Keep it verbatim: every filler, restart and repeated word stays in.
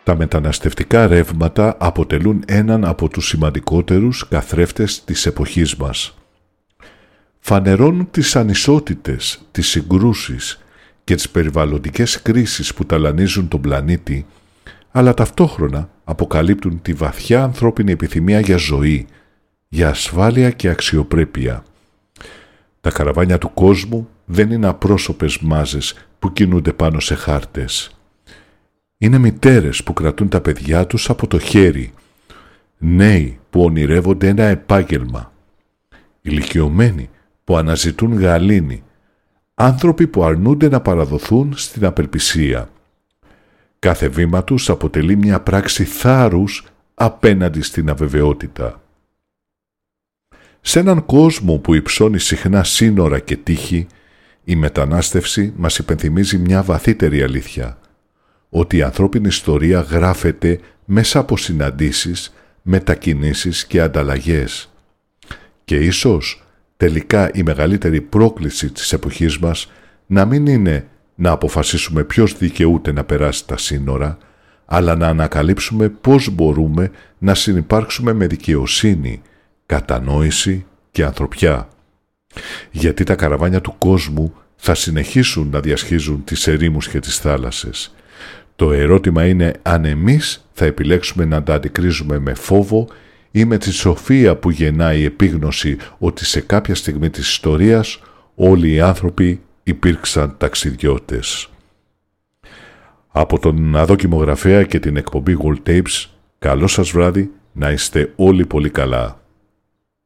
Τα μεταναστευτικά ρεύματα αποτελούν έναν από τους σημαντικότερους καθρέφτες της εποχής μας. Φανερώνουν τις ανισότητες, τις συγκρούσεις και τις περιβαλλοντικές κρίσεις που ταλανίζουν τον πλανήτη, αλλά ταυτόχρονα αποκαλύπτουν τη βαθιά ανθρώπινη επιθυμία για ζωή, για ασφάλεια και αξιοπρέπεια. Τα καραβάνια του κόσμου δεν είναι απρόσωπες μάζες που κινούνται πάνω σε χάρτες. Είναι μητέρες που κρατούν τα παιδιά τους από το χέρι, νέοι που ονειρεύονται ένα επάγγελμα, ηλικιωμένοι που αναζητούν γαλήνη, άνθρωποι που αρνούνται να παραδοθούν στην απελπισία. Κάθε βήμα τους αποτελεί μια πράξη θάρρους απέναντι στην αβεβαιότητα. Σε έναν κόσμο που υψώνει συχνά σύνορα και τείχη, η μετανάστευση μας υπενθυμίζει μια βαθύτερη αλήθεια, ότι η ανθρώπινη ιστορία γράφεται μέσα από συναντήσεις, μετακινήσεις και ανταλλαγές. Και ίσως τελικά η μεγαλύτερη πρόκληση της εποχής μας να μην είναι να αποφασίσουμε ποιος δικαιούται να περάσει τα σύνορα, αλλά να ανακαλύψουμε πώς μπορούμε να συνυπάρξουμε με δικαιοσύνη, κατανόηση και ανθρωπιά. Γιατί τα καραβάνια του κόσμου θα συνεχίσουν να διασχίζουν τις ερήμους και τις θάλασσες. Το ερώτημα είναι αν εμείς θα επιλέξουμε να τα αντικρίζουμε με φόβο ή με τη σοφία που γεννάει η επίγνωση ότι σε κάποια στιγμή της ιστορίας όλοι οι άνθρωποι υπήρξαν ταξιδιώτες. Από τον αδόκιμο γραφέα και την εκπομπή World Tapes, καλό σας βράδυ, να είστε όλοι πολύ καλά.